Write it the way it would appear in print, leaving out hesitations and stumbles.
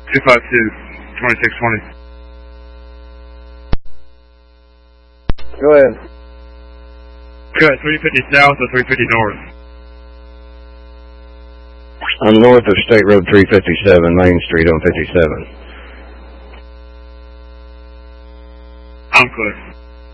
252, 2620. Go ahead. Good, 350 south or 350 north? I'm north of State Road 357, Main Street on 57. I'm clear.